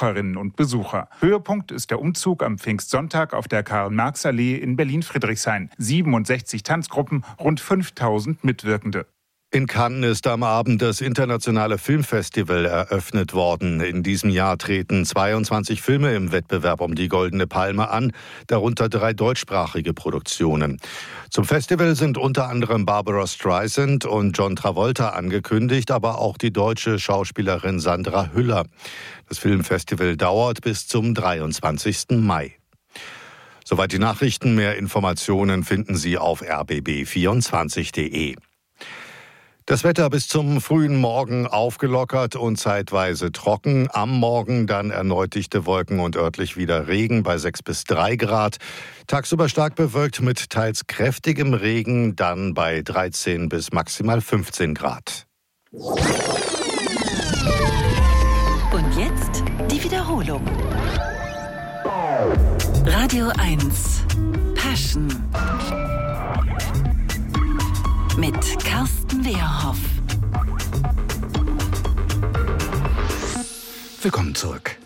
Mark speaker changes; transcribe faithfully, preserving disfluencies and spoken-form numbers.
Speaker 1: Besucherinnen und Besucher. Höhepunkt ist der Umzug am Pfingstsonntag auf der Karl-Marx-Allee in Berlin-Friedrichshain. siebenundsechzig Tanzgruppen, rund fünftausend Mitwirkende.
Speaker 2: In Cannes ist am Abend das internationale Filmfestival eröffnet worden. In diesem Jahr treten zweiundzwanzig Filme im Wettbewerb um die Goldene Palme an, darunter drei deutschsprachige Produktionen. Zum Festival sind unter anderem Barbara Streisand und John Travolta angekündigt, aber auch die deutsche Schauspielerin Sandra Hüller. Das Filmfestival dauert bis zum dreiundzwanzigsten Mai. Soweit die Nachrichten. Mehr Informationen finden Sie auf r b b vierundzwanzig punkt d e. Das Wetter bis zum frühen Morgen aufgelockert und zeitweise trocken. Am Morgen dann erneut dichte Wolken und örtlich wieder Regen bei sechs bis drei Grad. Tagsüber stark bewölkt mit teils kräftigem Regen, dann bei dreizehn bis maximal fünfzehn Grad.
Speaker 3: Und jetzt die Wiederholung. Radio eins Passion mit Carsten Wehrhoff.
Speaker 2: Willkommen zurück.